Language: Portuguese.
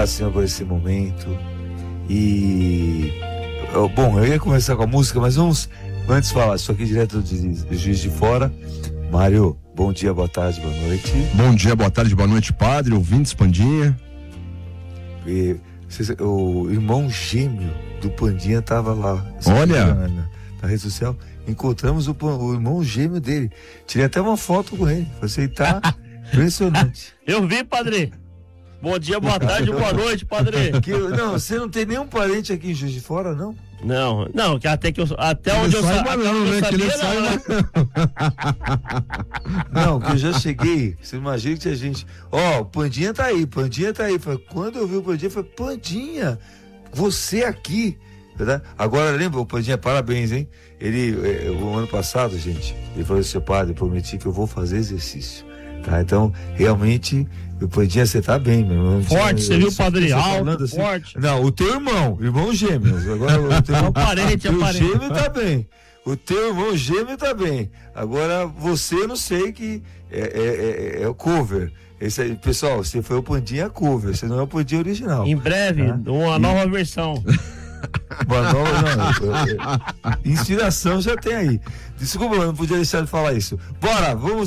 obrigado, Senhor, por esse momento. E bom, eu ia começar com a música, mas vamos antes falar isso aqui direto de Juiz de Fora. Mário, bom dia, boa tarde, boa noite. Bom dia, boa tarde, boa noite, padre, ouvintes, Pandinha. E o irmão gêmeo do Pandinha estava lá. Olha! Na rede social, encontramos o irmão gêmeo dele. Tirei até uma foto com ele. Você tá impressionante. Eu vi, padre. Bom dia, boa tarde, boa noite, padre. Não, você não tem nenhum parente aqui em Juiz de Fora, não? Não, que até onde eu sabia, Não, que eu já cheguei, você imagina que tinha gente, o Pandinha tá aí. Quando eu vi o Pandinha, eu falei, Pandinha, você aqui, verdade? Agora lembra, o Pandinha, parabéns, hein? Ele, o ano passado, gente, ele falou assim, padre, prometi que eu vou fazer exercício, tá? Então, realmente, o Pandinha, você tá bem, meu irmão. Forte, você viu o padre alto, assim, forte. Não, o teu irmão gêmeo. Agora o teu irmão parente. Gêmeo tá bem. O teu irmão gêmeo tá bem. Agora você, eu não sei que é o cover. Esse aí, pessoal, você foi o Pandinha cover, você não é o Pandinha original. Em breve, uma nova versão. Uma nova, inspiração já tem aí. Desculpa, eu não podia deixar de falar isso. Bora, vamos